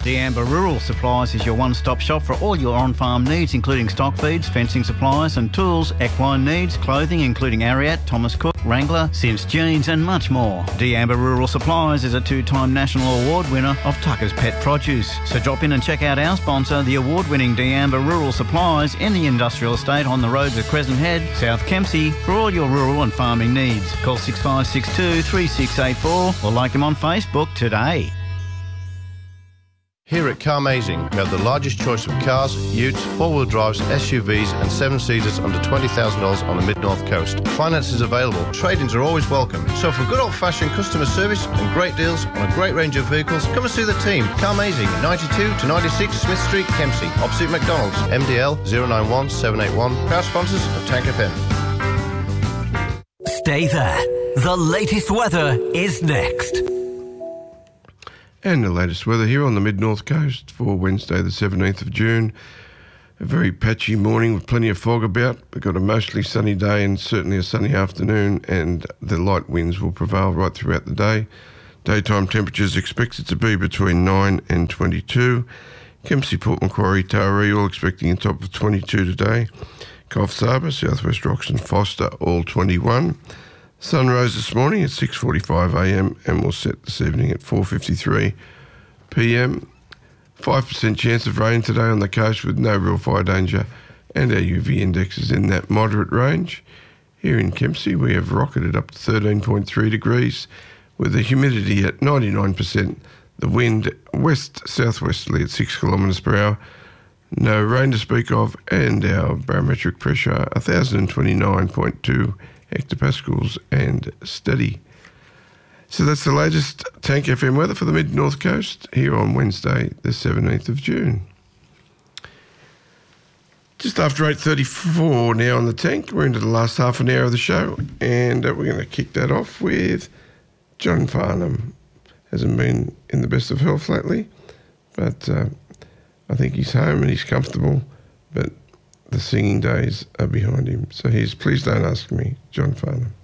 D'Amber Rural Supplies is your one-stop shop for all your on-farm needs, including stock feeds, fencing supplies and tools, equine needs, clothing including Ariat, Thomas Cook, Wrangler, Sims Jeans and much more. D'Amber Rural Supplies is a two-time national award winner of Tucker's Pet Produce. So drop in and check out our sponsor, the award-winning D'Amber Rural Supplies in the industrial estate on the roads of Crescent Head, South Kempsey, for all your rural and farming needs. Call 6562 3684 or like them on Facebook today. Here at Carmazing, we have the largest choice of cars, utes, four-wheel drives, SUVs and seven-seaters under $20,000 on the Mid-North Coast. Finance is available. Trade-ins are always welcome. So for good old-fashioned customer service and great deals on a great range of vehicles, come and see the team. Carmazing, 92 to 96 Smith Street, Kempsey, opposite McDonald's. MDL 091 781. Proud sponsors of Tank FM. Stay there. The latest weather is next. And the latest weather here on the Mid-North Coast for Wednesday the 17th of June. A very patchy morning with plenty of fog about. We've got a mostly sunny day and certainly a sunny afternoon, and the light winds will prevail right throughout the day. Daytime temperatures expected to be between 9 and 22. Kempsey, Port Macquarie, Taree all expecting a top of 22 today. Coffs Harbour, South West Roxton, Foster all 21. Sun rose this morning at 6:45am and will set this evening at 4:53pm. 5% chance of rain today on the coast with no real fire danger, and our UV index is in that moderate range. Here in Kempsey we have rocketed up to 13.3 degrees with the humidity at 99%, the wind west-southwesterly at 6 kilometres per hour, no rain to speak of, and our barometric pressure 1029.2 hectopascals and steady. So that's the latest Tank FM weather for the Mid-North Coast here on Wednesday the 17th of June. Just after 8:34 now on the Tank. We're into the last half an hour of the show, and we're going to kick that off with John Farnham. Hasn't been in the best of health lately, but I think he's home and he's comfortable, but the singing days are behind him. So here's Please Don't Ask Me, John Farnham.